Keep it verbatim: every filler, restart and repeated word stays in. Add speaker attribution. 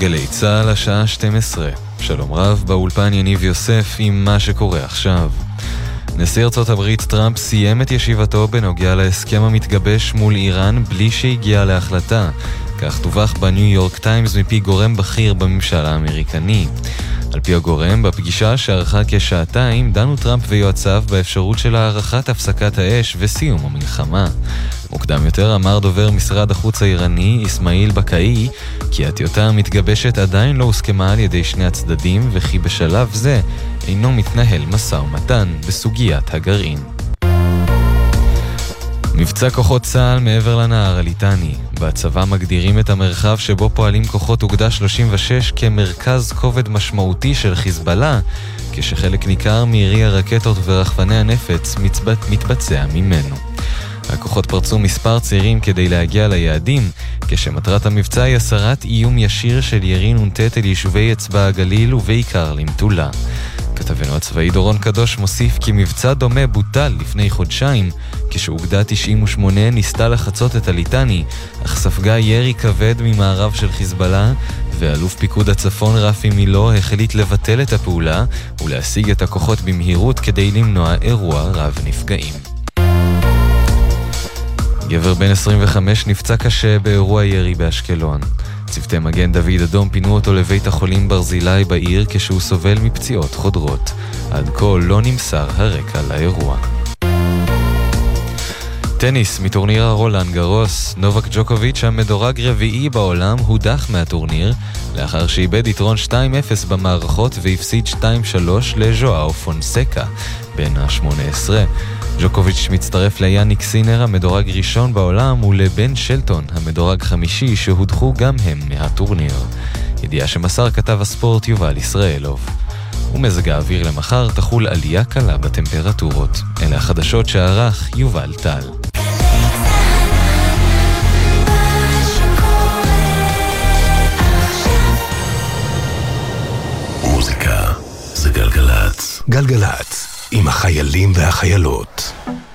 Speaker 1: גלי צהל השעה שתים עשרה. שלום רב, באולפן יניב יוסף עם מה שקורה עכשיו. נשיא ארצות הברית טראמפ סיים את ישיבתו בנוגע להסכם המתגבש מול איראן בלי שהגיע להחלטה. כך דווח בניו יורק טיימס מפי גורם בכיר בממשל האמריקני. על פי הגורם, בפגישה שערכה כשעתיים, דנו טראמפ ויועציו באפשרות של הערכת הפסקת האש וסיום המלחמה. מוקדם יותר אמר דובר משרד החוץ האיראני, אסמאעיל בקאי, כי הטיוטה המתגבשת עדיין לא הוסכמה על ידי שני הצדדים, וכי בשלב זה אינו מתנהל משא ומתן בסוגיית הגרעין. מבצע כוחות צה"ל מעבר לנהר הליטני. בצבא מגדירים את המרחב שבו פועלים כוחות אוגדה שלושים ושש כמרכז כובד משמעותי של חיזבאללה, כשחלק ניכר מירי הרקטות ורחפני הנפץ מתבצע ממנו. הכוחות פרצו מספר צירים כדי להגיע ליעדים, כשמטרת המבצע היא הסרת איום ישיר של ירי נ"ט אל יישובי אצבע הגליל ובעיקר למטולה. כתבנו הצבאי דורון קדוש מוסיף כי מבצע דומה בוטל לפני חודשיים, כשאוגדה תשעים ושמונה ניסתה לחצות את הליטני, אך ספגה ירי כבד ממערב של חיזבאללה, ואלוף פיקוד הצפון רפי מילו החליט לבטל את הפעולה ולהשיג את הכוחות במהירות כדי למנוע אירוע רב נפגעים. גבר בן עשרים וחמש נפצע קשה באירוע ירי באשקלון. צוותי מגן דוד אדום פינו אותו לבית החולים ברזילי בעיר כשהוא סובל מפציעות חודרות. עד כה לא נמסר הרקע לאירוע. טניס מטורניר הרולאן גרוס. נובק ג'וקוביץ' המדורג רביעי בעולם הודח מהטורניר לאחר שאיבד יתרון שתיים אפס במערכות והפסיד שתיים שלוש לז'ואאו פונסקה בן ה-שמונה עשרה. ג'וקוביץ' מצטרף ליאניק סינר המדורג ראשון בעולם ולבן שלטון המדורג חמישי שהודחו גם הם מהטורניר. ידיעה שמסר כתב הספורט יובל ישראלוב. ומזג האוויר למחר תחול עלייה קלה בטמפרטורות. אלה החדשות שערך יובל טל.
Speaker 2: מוזיקה זה גלגלץ. גלגלץ עם החיילים והחיילות.